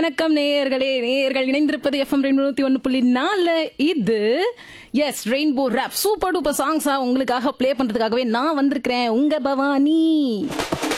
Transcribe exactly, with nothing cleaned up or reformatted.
வணக்கம் நேயர்களே. நேயர்கள் இணைந்திருப்பது எஃப்எம் நூத்தி ஒன்னு புள்ளி நாலு. இது S rainbow rap super duper சாங்ஸா உங்களுக்காக பிளே பண்றதுக்காகவே நான் வந்திருக்கிறேன். உங்க பவானி.